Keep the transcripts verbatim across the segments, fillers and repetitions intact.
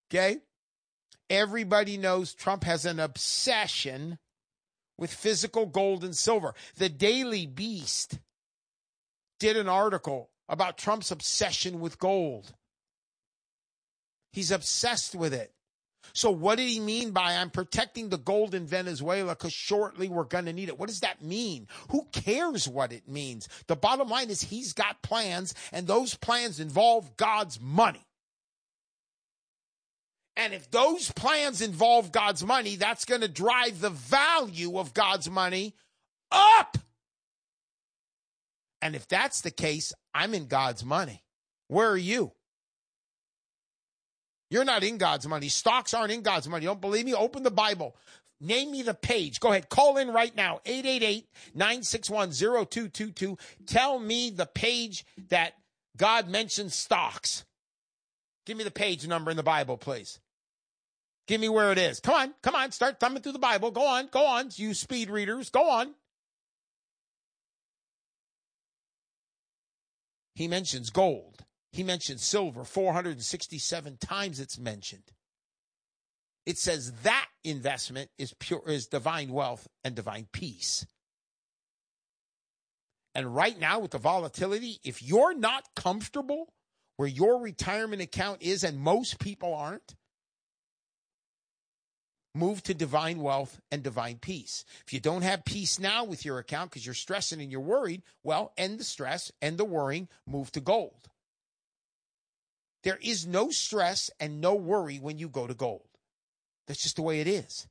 Okay? Everybody knows Trump has an obsession with physical gold and silver. The Daily Beast did an article about Trump's obsession with gold. He's obsessed with it. So what did he mean by I'm protecting the gold in Venezuela because shortly we're going to need it? What does that mean? Who cares what it means? The bottom line is he's got plans, and those plans involve God's money. And if those plans involve God's money, that's going to drive the value of God's money up. And if that's the case, I'm in God's money. Where are you? You're not in God's money. Stocks aren't in God's money. Don't believe me? Open the Bible. Name me the page. Go ahead. Call in right now. eight eight eight, nine six one, zero two two two. Tell me the page that God mentions stocks. Give me the page number in the Bible, please. Give me where it is. Come on. Come on. Start thumbing through the Bible. Go on. Go on. You speed readers. Go on. He mentions gold. He mentions silver. four hundred sixty-seven times it's mentioned. It says that investment is pure, is divine wealth and divine peace. And right now with the volatility, if you're not comfortable where your retirement account is, and most people aren't, move to divine wealth and divine peace. If you don't have peace now with your account because you're stressing and you're worried, well, end the stress, end the worrying, move to gold. There is no stress and no worry when you go to gold. That's just the way it is.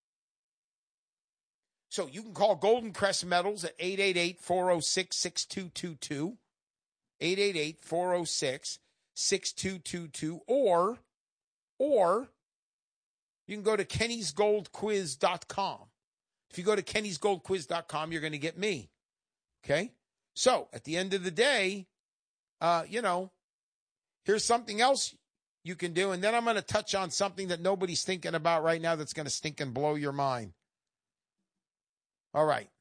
So you can call Golden Crest Metals at eight eight eight, four oh six, six two two two, eight eight eight, four oh six, six two two two, or, or you can go to kennys gold quiz dot com. If you go to kennys gold quiz dot com, you're going to get me. Okay? So at the end of the day, uh, you know, here's something else you can do, and then I'm going to touch on something that nobody's thinking about right now that's going to stink and blow your mind. All right.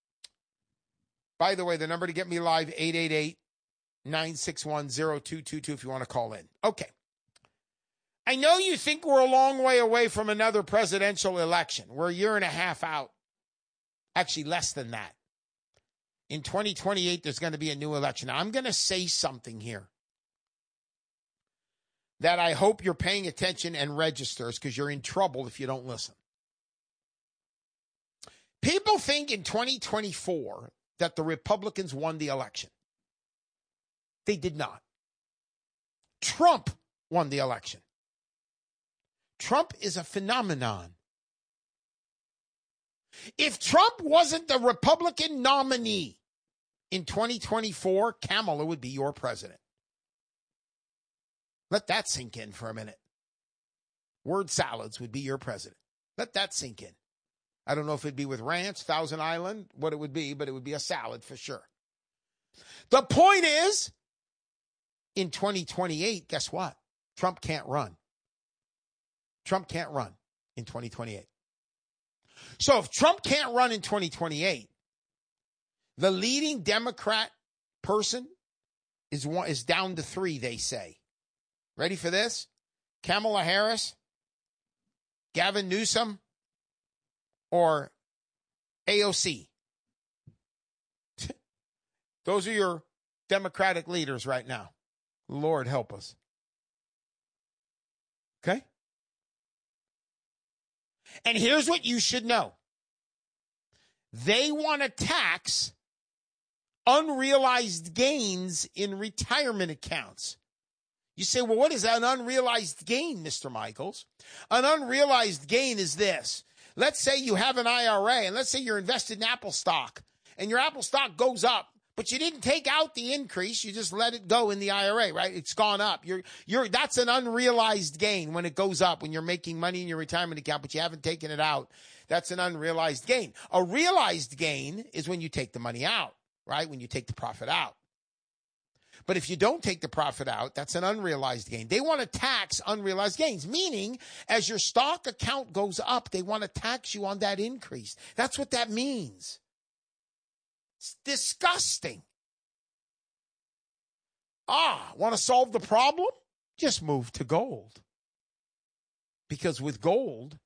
By the way, the number to get me live, eight eight eight, nine six one, zero two two two if you want to call in. Okay. I know you think we're a long way away from another presidential election. We're a year and a half out. Actually, less than that. In twenty twenty-eight, there's going to be a new election. Now, I'm going to say something here that I hope you're paying attention and registers, because you're in trouble if you don't listen. People think in twenty twenty-four that the Republicans won the election. They did not. Trump won the election. Trump is a phenomenon. If Trump wasn't the Republican nominee in twenty twenty-four, Kamala would be your president. Let that sink in for a minute. Word salads would be your president. Let that sink in. I don't know if it'd be with ranch, Thousand Island, what it would be, but it would be a salad for sure. The point is, in twenty twenty-eight, guess what? Trump can't run. Trump can't run in twenty twenty-eight. So if Trump can't run in twenty twenty-eight, the leading Democrat person is one, is down to three, they say. Ready for this? Kamala Harris, Gavin Newsom, or A O C. Those are your Democratic leaders right now. Lord help us. Okay? And here's what you should know. They want to tax unrealized gains in retirement accounts. You say, well, what is an unrealized gain, Mister Michaels? An unrealized gain is this. Let's say you have an I R A, and let's say you're invested in Apple stock, and your Apple stock goes up, but you didn't take out the increase. You just let it go in the I R A, right? It's gone up. You're, you're, that's an unrealized gain when it goes up, when you're making money in your retirement account, but you haven't taken it out. That's an unrealized gain. A realized gain is when you take the money out, right? When you take the profit out. But if you don't take the profit out, that's an unrealized gain. They want to tax unrealized gains, meaning as your stock account goes up, they want to tax you on that increase. That's what that means. It's disgusting. Ah, want to solve the problem? Just move to gold. Because with gold,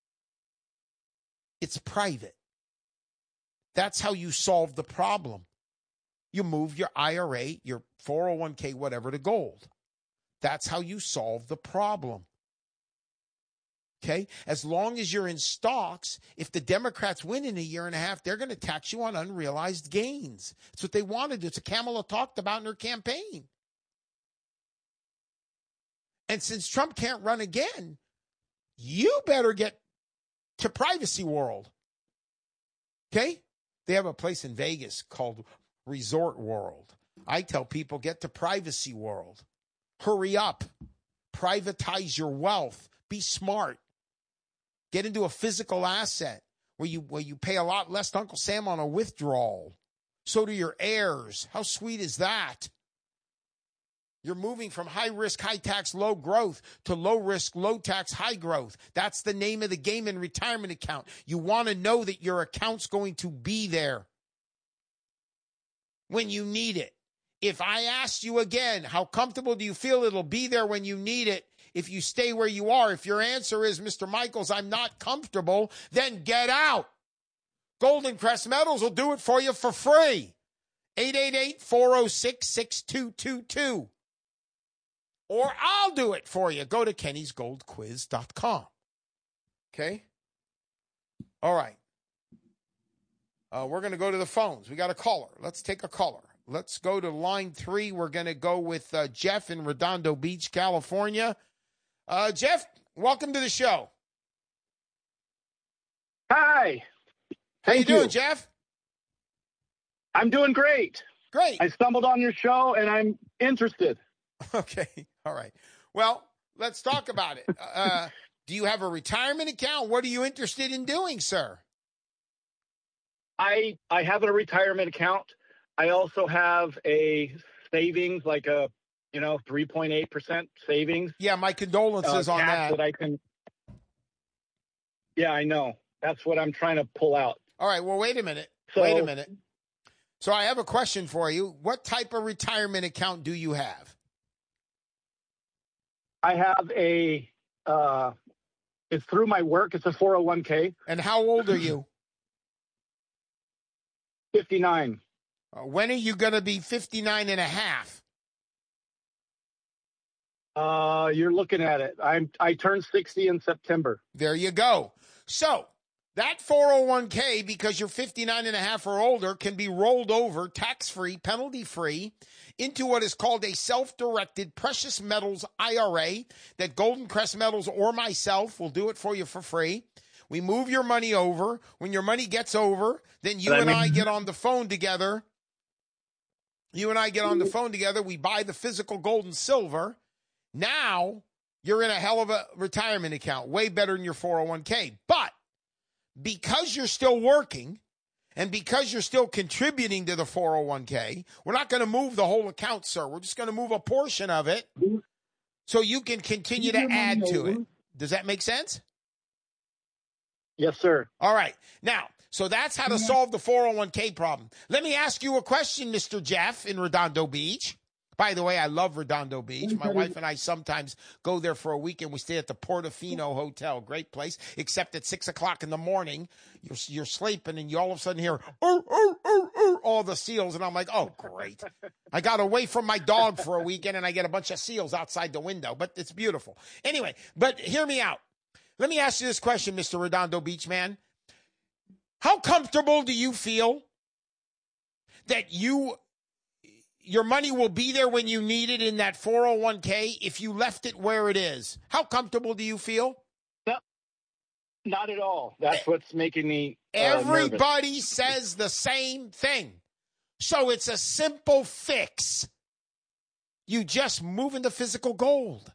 it's private. That's how you solve the problem. You move your I R A, your four oh one k, whatever, to gold. That's how you solve the problem. Okay? As long as you're in stocks, if the Democrats win in a year and a half, they're going to tax you on unrealized gains. It's what they wanted. It's what Kamala talked about in her campaign. And since Trump can't run again, you better get to Privacy World. Okay? They have a place in Vegas called Resort World. I tell people, get to Privacy World. Hurry up. Privatize your wealth. Be smart. Get into a physical asset where you where you pay a lot less to Uncle Sam on a withdrawal. So do your heirs. How sweet is that? You're moving from high-risk, high-tax, low growth to low-risk, low-tax, high growth. That's the name of the game in retirement account. You want to know that your account's going to be there when you need it. If I asked you again, how comfortable do you feel it'll be there when you need it if you stay where you are? If your answer is, Mister Michaels, I'm not comfortable, then get out. Golden Crest Metals will do it for you for free. eight eight eight, four oh six, six two two two. Or I'll do it for you. Go to kennys gold quiz dot com. Okay? All right. Uh, we're going to go to the phones. We got a caller. Let's take a caller. Let's go to line three. We're going to go with uh, Jeff in Redondo Beach, California. Uh, Jeff, welcome to the show. Hi. How Thank you doing, you. Jeff? I'm doing great. Great. I stumbled on your show, and I'm interested. Okay. All right. Well, let's talk about it. Uh, do you have a retirement account? What are you interested in doing, sir? I I have a retirement account. I also have a savings, like a, you know, three point eight percent savings. Yeah, my condolences uh, on cash that. that I can. Yeah, I know. That's what I'm trying to pull out. All right. Well, wait a minute. So, wait a minute. So I have a question for you. What type of retirement account do you have? I have a, uh, it's through my work. It's a four oh one k. And how old are you? fifty-nine. Uh, when are you going to be fifty-nine and a half? Uh, you're looking at it. I'm, I turned sixty in September. There you go. So that four oh one k, because you're fifty-nine and a half or older, can be rolled over tax-free, penalty-free into what is called a self-directed precious metals I R A that Golden Crest Metals or myself will do it for you for free. We move your money over. When your money gets over, then you I and mean- I get on the phone together. You and I get on the phone together. We buy the physical gold and silver. Now you're in a hell of a retirement account, way better than your four oh one k. But because you're still working and because you're still contributing to the four oh one k, we're not going to move the whole account, sir. We're just going to move a portion of it so you can continue to add to it. Does that make sense? Yes, sir. All right. Now, so that's how to solve the four oh one k problem. Let me ask you a question, Mister Jeff in Redondo Beach. By the way, I love Redondo Beach. My wife and I sometimes go there for a weekend. We stay at the Portofino Hotel. Great place, except at six o'clock in the morning, you're, you're sleeping and you all of a sudden hear, oh, oh, oh, oh, all the seals. And I'm like, oh, great. I got away from my dog for a weekend and I get a bunch of seals outside the window, but it's beautiful. Anyway, but hear me out. Let me ask you this question, Mister Redondo Beach man. How comfortable do you feel that you your money will be there when you need it in that four oh one k if you left it where it is? How comfortable do you feel? No, not at all. That's what's making me uh, Everybody nervous. says the same thing. So it's a simple fix. You just move into physical gold.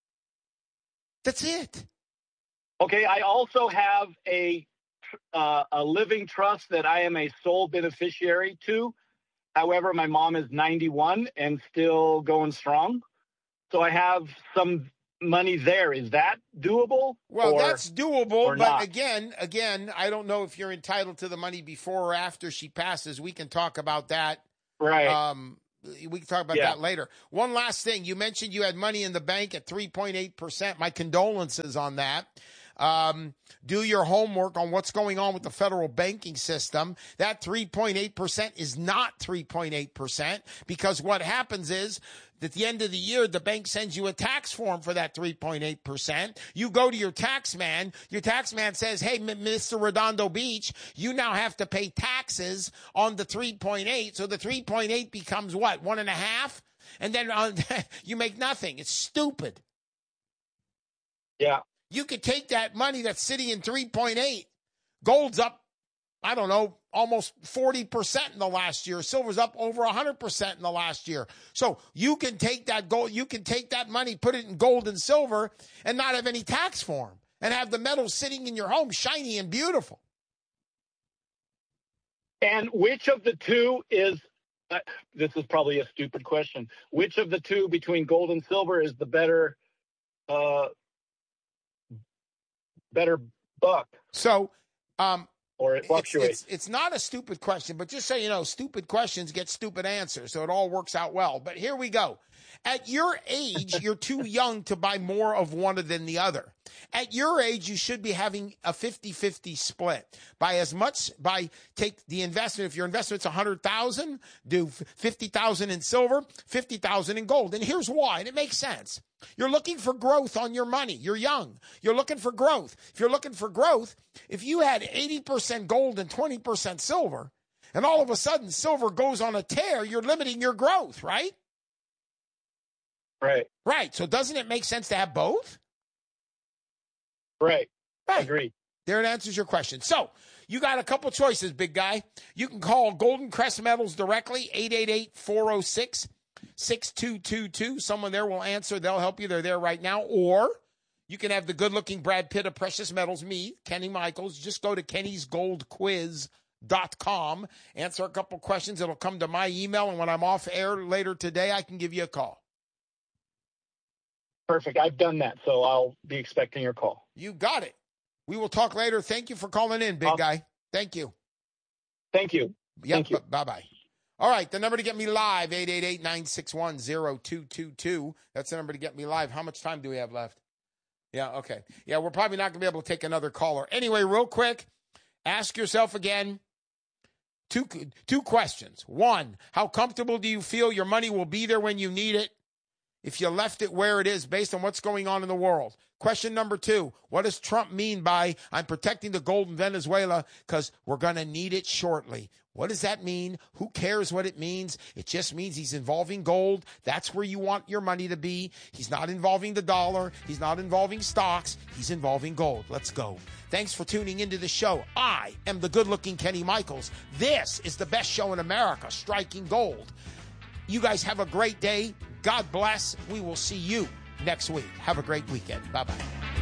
That's it. Okay, I also have a uh, a living trust that I am a sole beneficiary to. However, my mom is ninety-one and still going strong. So I have some money there. Is that doable? Well, or, that's doable, or but not? again, again, I don't know if you're entitled to the money before or after she passes. We can talk about that. Right. Um, we can talk about Yeah. that later. One last thing. You mentioned you had money in the bank at three point eight percent. My condolences on that. Um, do your homework on what's going on with the federal banking system. That three point eight percent is not three point eight percent because what happens is at the end of the year, the bank sends you a tax form for that three point eight percent. You go to your tax man. Your tax man says, hey, Mister Redondo Beach, you now have to pay taxes on the three point eight. So the three point eight becomes what? One and a half? And then uh, you make nothing. It's stupid. Yeah. You could take that money that's sitting in three point eight. Gold's up, I don't know, almost forty percent in the last year. Silver's up over one hundred percent in the last year. So you can take that gold, you can take that money, put it in gold and silver, and not have any tax form, and have the metals sitting in your home shiny and beautiful. And which of the two is, uh, this is probably a stupid question, which of the two between gold and silver is the better uh, better buck? So, um, or it fluctuates? It's, it's, it's not a stupid question, but just so you know, stupid questions get stupid answers, so it all works out well. But here we go. At your age, you're too young to buy more of one than the other. At your age, you should be having a fifty-fifty split. Buy as much, by take the investment. If your investment's one hundred thousand dollars, do fifty thousand dollars in silver, fifty thousand dollars in gold. And here's why, and it makes sense. You're looking for growth on your money. You're young. You're looking for growth. If you're looking for growth, if you had eighty percent gold and twenty percent silver, and all of a sudden silver goes on a tear, you're limiting your growth, right? Right. Right. So doesn't it make sense to have both? Right. Right. Agreed. There it answers your question. So you got a couple choices, big guy. You can call Golden Crest Metals directly, eight eight eight, four oh six, six two two two. Someone there will answer. They'll help you. They're there right now. Or you can have the good-looking Brad Pitt of Precious Metals, me, Kenny Michaels. Just go to kennys gold quiz dot com. Answer a couple questions. It'll come to my email, and when I'm off air later today, I can give you a call. Perfect. I've done that, so I'll be expecting your call. You got it. We will talk later. Thank you for calling in, big I'll- guy. Thank you. Thank you. Yep, Thank you. b- bye-bye. All right, the number to get me live, eight eight eight, nine six one, zero two two two. That's the number to get me live. How much time do we have left? Yeah, okay. Yeah, we're probably not going to be able to take another caller. Anyway, real quick, ask yourself again two, two questions. One, how comfortable do you feel your money will be there when you need it if you left it where it is based on what's going on in the world? Question number two, what does Trump mean by I'm protecting the gold in Venezuela because we're going to need it shortly? What does that mean? Who cares what it means? It just means he's involving gold. That's where you want your money to be. He's not involving the dollar. He's not involving stocks. He's involving gold. Let's go. Thanks for tuning into the show. I am the good-looking Kenny Michaels. This is the best show in America, Striking Gold. You guys have a great day. God bless. We will see you next week. Have a great weekend. Bye-bye.